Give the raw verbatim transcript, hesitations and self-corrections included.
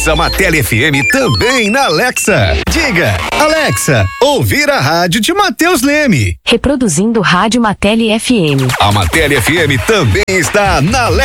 A Matele F M também na Alexa. Diga, Alexa, ouvir a rádio de Matheus Leme. Reproduzindo Rádio Matele F M. A Matele F M também está na Alexa.